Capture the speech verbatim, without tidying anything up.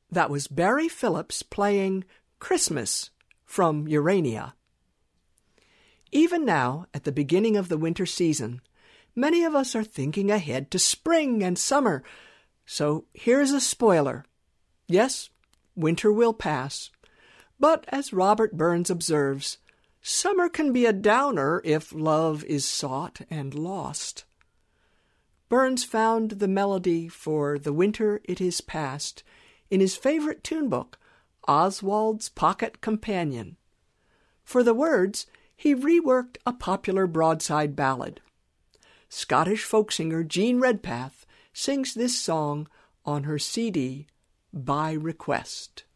That was Barry Phillips playing Christmas from Urania. Even now, at the beginning of the winter season, many of us are thinking ahead to spring and summer. So here's a spoiler. Yes, winter will pass. But as Robert Burns observes, summer can be a downer if love is sought and lost. Burns found the melody for The Winter It Is Past in his favorite tune book, Oswald's Pocket Companion. For the words, he reworked a popular broadside ballad. Scottish folk singer Jean Redpath sings this song on her C D, By Request.